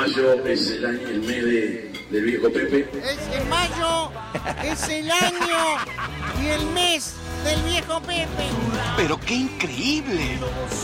mayo es el mes del viejo Pepe. En mayo es el año y el mes del viejo Pepe. ¡Pero qué increíble!